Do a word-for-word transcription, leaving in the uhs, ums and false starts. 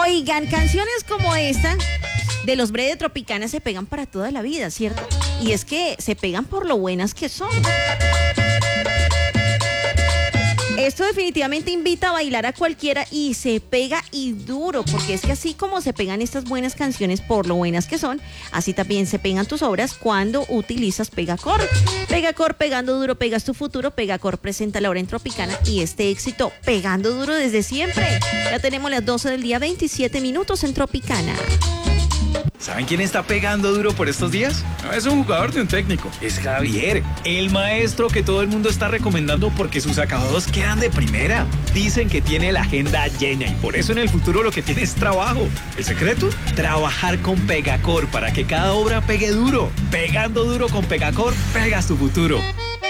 Oigan, canciones como esta de los Bre de Tropicana se pegan para toda la vida, ¿cierto? Y es que se pegan por lo buenas que son. Esto definitivamente invita a bailar a cualquiera y se pega y duro, porque es que así como se pegan estas buenas canciones por lo buenas que son, así también se pegan tus obras cuando utilizas Pegacor. Pegacor, pegando duro, pegas tu futuro. Pegacor presenta la hora en Tropicana y este éxito pegando duro desde siempre. Ya tenemos las doce del día, veintisiete minutos en Tropicana. ¿Saben quién está pegando duro por estos días? No es un jugador de un técnico, es Javier, el maestro que todo el mundo está recomendando porque sus acabados quedan de primera. Dicen que tiene la agenda llena y por eso en el futuro lo que tiene es trabajo. ¿El secreto? Trabajar con Pegacor para que cada obra pegue duro. Pegando duro con Pegacor, pegas tu futuro.